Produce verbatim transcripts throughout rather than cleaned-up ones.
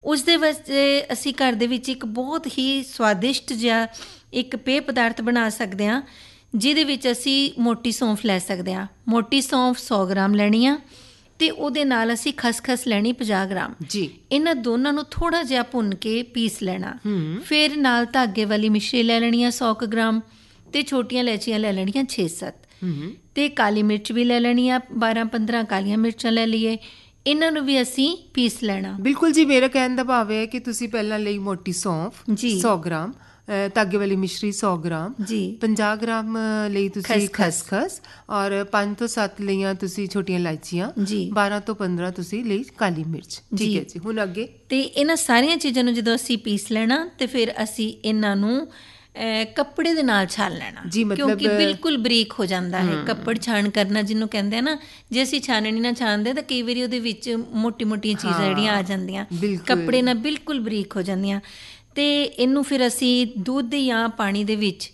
ਉਸ ਦੇ ਵਾਸਤੇ ਅਸੀਂ ਘਰ ਦੇ ਵਿੱਚ ਇੱਕ ਬਹੁਤ ਹੀ ਸਵਾਦਿਸ਼ਟ ਜਿਹਾ ਇੱਕ ਪੇਅ ਪਦਾਰਥ ਬਣਾ ਸਕਦੇ ਹਾਂ, ਜਿਹਦੇ ਵਿੱਚ ਅਸੀਂ ਮੋਟੀ ਸੌਂਫ ਲੈ ਸਕਦੇ ਹਾਂ। ਮੋਟੀ ਸੌਂਫ ਸੌ ਗ੍ਰਾਮ ਲੈਣੀ ਆ ਅਤੇ ਉਹਦੇ ਨਾਲ ਅਸੀਂ ਖਸਖਸ ਲੈਣੀ ਪੰਜਾਹ ਗ੍ਰਾਮ ਜੀ। ਇਹਨਾਂ ਦੋਨਾਂ ਨੂੰ ਥੋੜ੍ਹਾ ਜਿਹਾ ਭੁੰਨ ਕੇ ਪੀਸ ਲੈਣਾ। ਫਿਰ ਨਾਲ ਧਾਗੇ ਵਾਲੀ ਮਿਸ਼ਰੀ ਲੈ ਲੈਣੀ ਆ ਸੌ ਕੁ ਗ੍ਰਾਮ, ਅਤੇ ਛੋਟੀਆਂ ਇਲਾਇਚੀਆਂ ਲੈ ਲੈਣੀਆਂ ਛੇ ਸੱਤ, ਅਤੇ ਕਾਲੀ ਮਿਰਚ ਵੀ ਲੈ ਲੈਣੀ ਆ ਬਾਰਾਂ ਪੰਦਰਾਂ ਕਾਲੀਆਂ ਮਿਰਚਾਂ ਲੈ ਲਈਏ। ਇਹਨਾਂ ਨੂੰ ਵੀ ਅਸੀਂ ਪੀਸ ਲੈਣਾ। ਬਿਲਕੁਲ ਜੀ, ਮੇਰਾ ਕਹਿਣ ਦਾ ਭਾਵ ਹੈ ਕਿ ਤੁਸੀਂ ਪਹਿਲਾਂ ਲਈ ਮੋਟੀ ਸੌਂਫ ਜੀ ਸੌ ਗ੍ਰਾਮ, ਧਾਗੇ ਵਾਲੀ ਮਿਸ਼ਰੀ ਸੌ ਗ੍ਰਾਮ ਜੀ, ਪੰਜਾਹ ਗ੍ਰਾਮ ਲਈ ਤੁਸੀਂ ਖਸਖਸ, ਔਰ ਪੰਜ ਤੋਂ ਸੱਤ ਲਈਆਂ ਤੁਸੀਂ ਛੋਟੀਆਂ ਇਲਾਇਚੀਆਂ ਜੀ, ਬਾਰਾਂ ਤੋਂ ਪੰਦਰਾਂ ਤੁਸੀਂ ਲਈ ਕਾਲੀ ਮਿਰਚ। ਠੀਕ ਹੈ ਜੀ। ਹੁਣ ਅੱਗੇ ਤੇ ਇਹਨਾਂ ਸਾਰੀਆਂ ਚੀਜ਼ਾਂ ਨੂੰ ਜਦੋਂ ਅਸੀਂ ਪੀਸ ਲੈਣਾ ਤੇ ਫਿਰ ਅਸੀਂ ਇਹਨਾਂ ਨੂੰ ਕੱਪੜੇ ਦੇ ਨਾਲ ਛਾਣ ਲੈਣਾ ਜੀ, ਮਤਲਬ ਕਿਉਂਕਿ ਬਿਲਕੁਲ ਬਰੀਕ ਹੋ ਜਾਂਦਾ ਹੈ। ਕੱਪੜ ਛਾਣ ਕਰਨਾ ਜਿਹਨੂੰ ਕਹਿੰਦੇ ਆ ਨਾ, ਜੇ ਅਸੀਂ ਛਾਨਣੀ ਨਾਲ ਛਾਣਦੇ ਤਾਂ ਕਈ ਵਾਰੀ ਉਹਦੇ ਵਿੱਚ ਮੋਟੀ ਮੋਟੀਆਂ ਚੀਜ਼ਾਂ ਜਿਹੜੀਆਂ ਆ ਜਾਂਦੀਆਂ, ਕੱਪੜੇ ਨਾਲ ਬਿਲਕੁਲ ਬਰੀਕ ਹੋ ਜਾਂਦੀਆਂ। ਅਤੇ ਇਹਨੂੰ ਫਿਰ ਅਸੀਂ ਦੁੱਧ ਜਾਂ ਪਾਣੀ ਦੇ ਵਿੱਚ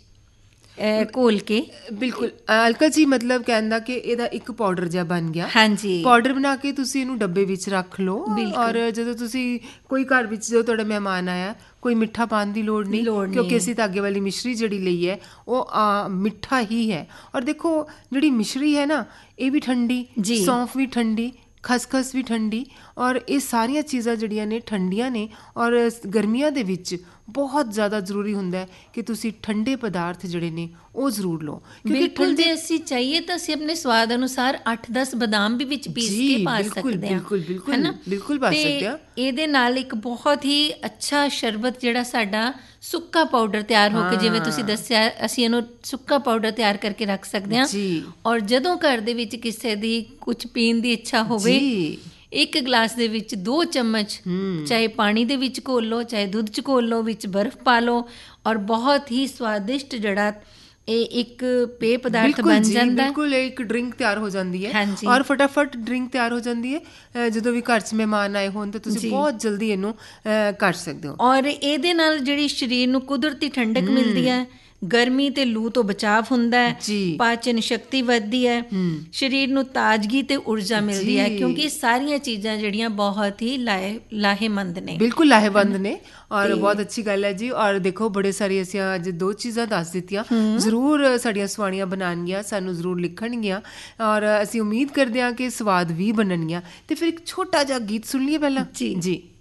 ਘੋਲ ਕੇ ਬਿਲਕੁਲ ਅਲਕਾ ਜੀ, ਮਤਲਬ ਕਹਿਣ ਦਾ ਕਿ ਇਹਦਾ ਇੱਕ ਪਾਊਡਰ ਜਿਹਾ ਬਣ ਗਿਆ। ਹਾਂਜੀ, ਪਾਊਡਰ ਬਣਾ ਕੇ ਤੁਸੀਂ ਇਹਨੂੰ ਡੱਬੇ ਵਿੱਚ ਰੱਖ ਲਓ, ਔਰ ਜਦੋਂ ਤੁਸੀਂ ਕੋਈ ਘਰ ਵਿੱਚ ਜਦੋਂ ਤੁਹਾਡਾ ਮਹਿਮਾਨ ਆਇਆ, ਕੋਈ ਮਿੱਠਾ ਪਾਉਣ ਦੀ ਲੋੜ ਨਹੀਂ, ਕਿਉਂਕਿ ਅਸੀਂ ਧਾਗੇ ਵਾਲੀ ਮਿਸ਼ਰੀ ਜਿਹੜੀ ਲਈ ਹੈ ਉਹ ਮਿੱਠਾ ਹੀ ਹੈ। ਔਰ ਦੇਖੋ ਜਿਹੜੀ ਮਿਸ਼ਰੀ ਹੈ ਨਾ, ਇਹ ਵੀ ਠੰਡੀ, ਸੌਂਫ ਵੀ ਠੰਡੀ, ਖਸਖਸ ਵੀ ਠੰਡੀ, ਔਰ ਇਹ ਸਾਰੀਆਂ ਚੀਜ਼ਾਂ ਜਿਹੜੀਆਂ ਨੇ ਠੰਡੀਆਂ ਨੇ। ਔਰ ਗਰਮੀਆਂ ਦੇ ਵਿੱਚ ਬਹੁਤ ਜ਼ਿਆਦਾ ਜ਼ਰੂਰੀ ਹੁੰਦਾ ਹੈ ਕਿ ਤੁਸੀਂ ਠੰਡੇ ਪਦਾਰਥ ਜਿਹੜੇ ਨੇ ਉਹ ਜ਼ਰੂਰ ਲਓ। ਬਿਲਕੁਲ, ਜੇ ਅਸੀਂ ਚਾਹੀਏ ਤਾਂ ਅਸੀਂ ਆਪਣੇ ਸਵਾਦ ਅਨੁਸਾਰ ਅੱਠ ਦਸ ਬਦਾਮ ਵੀ ਵਿੱਚ ਪੀਸ ਕੇ ਪਾ ਸਕਦੇ ਹਾਂ, ਹੈ ਨਾ। ਬਿਲਕੁਲ ਪਾ ਸਕਦੇ ਹਾਂ। ਇਹਦੇ ਨਾਲ ਇੱਕ ਬਹੁਤ ਹੀ ਅੱਛਾ ਸ਼ਰਬਤ ਜਿਹੜਾ ਸਾਡਾ ਸੁੱਕਾ ਪਾਊਡਰ ਤਿਆਰ ਹੋ ਕੇ, ਜਿਵੇਂ ਤੁਸੀਂ ਦੱਸਿਆ, ਅਸੀਂ ਇਹਨੂੰ ਸੁੱਕਾ ਪਾਊਡਰ ਤਿਆਰ ਕਰਕੇ ਰੱਖ ਸਕਦੇ ਹਾਂ। ਔਰ ਜਦੋਂ ਘਰ ਦੇ ਵਿੱਚ ਕਿਸੇ ਦੀ ਕੁਝ ਪੀਣ ਦੀ ਇੱਛਾ ਹੋਵੇ, ਇੱਕ ਗਲਾਸ ਦੇ ਵਿੱਚ ਦੋ ਚਮਚ ਚਾਹੇ ਪਾਣੀ ਦੇ ਵਿੱਚ ਘੋਲ ਲਓ, ਚਾਹੇ ਦੁੱਧ 'ਚ ਘੋਲ ਲਓ, ਵਿੱਚ ਬਰਫ਼ ਪਾ ਲਓ, ਔਰ ਬਹੁਤ ਹੀ ਸਵਾਦਿਸ਼ਟ ਜਿਹੜਾ ਇਹ ਇੱਕ ਪੇਅ ਪਦਾਰਥ ਬਣ ਜਾਂਦਾ। ਬਿਲਕੁਲ, ਇਹ ਇੱਕ ਡਰਿੰਕ ਤਿਆਰ ਹੋ ਜਾਂਦੀ ਹੈ। ਹਾਂਜੀ, ਔਰ ਫਟਾਫਟ ਡਰਿੰਕ ਤਿਆਰ ਹੋ ਜਾਂਦੀ ਹੈ। ਜਦੋਂ ਵੀ ਘਰ 'ਚ ਮਹਿਮਾਨ ਆਏ ਹੋਣ ਤਾਂ ਤੁਸੀਂ ਬਹੁਤ ਜਲਦੀ ਇਹਨੂੰ ਕਰ ਸਕਦੇ ਹੋ। ਔਰ ਇਹਦੇ ਨਾਲ ਜਿਹੜੀ ਸਰੀਰ ਨੂੰ ਕੁਦਰਤੀ ਠੰਡਕ ਮਿਲਦੀ ਹੈ, ਗਰਮੀ ਤੇ ਲੂ ਤੋਂ ਬਚਾਅ ਹੁੰਦਾ ਹੈ, ਪਾਚਨ ਸ਼ਕਤੀ ਵੱਧਦੀ ਹੈ, ਸਰੀਰ ਨੂੰ ਤਾਜ਼ਗੀ ਤੇ ਊਰਜਾ ਮਿਲਦੀ ਹੈ, ਕਿਉਂਕਿ ਇਹ ਸਾਰੀਆਂ ਚੀਜ਼ਾਂ ਜਿਹੜੀਆਂ ਬਹੁਤ ਹੀ ਲਾਹੇ ਲਾਹੇਮੰਦ ਨੇ। ਬਿਲਕੁਲ ਲਾਹੇਵੰਦ ਨੇ, ਔਰ ਬਹੁਤ ਅੱਛੀ ਗੱਲ ਹੈ ਜੀ। ਔਰ ਦੇਖੋ, ਬੜੇ ਸਾਰੀ ਅਸੀਂ ਅੱਜ ਦੋ ਚੀਜ਼ਾਂ ਦੱਸ ਦਿੱਤੀਆਂ, ਜ਼ਰੂਰ ਸਾਡੀਆਂ ਸਵਾਣੀਆਂ ਬਣਾਉਣਗੀਆਂ, ਸਾਨੂੰ ਜ਼ਰੂਰ ਲਿਖਣਗੀਆਂ, ਔਰ ਅਸੀਂ ਉਮੀਦ ਕਰਦੇ ਹਾਂ ਕਿ ਸਵਾਦ ਵੀ ਬਣਨਗੀਆਂ। ਤੇ ਫਿਰ ਇੱਕ ਛੋਟਾ ਜਿਹਾ ਗੀਤ ਸੁਣ ਲਈਏ ਪਹਿਲਾਂ। ਜੀ ਜੀ।